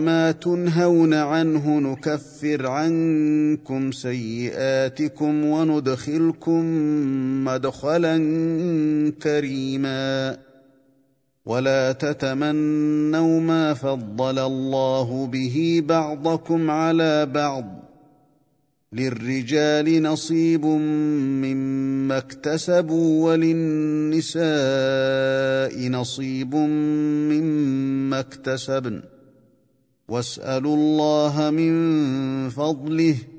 ما تنهون عنه نكفر عنكم سيئاتكم وندخلكم مدخلا كريما ولا تتمنوا ما فضل الله به بعضكم على بعض للرجال نصيب مما اكتسبوا وللنساء نصيب مما اكتسبن واسألوا الله من فضله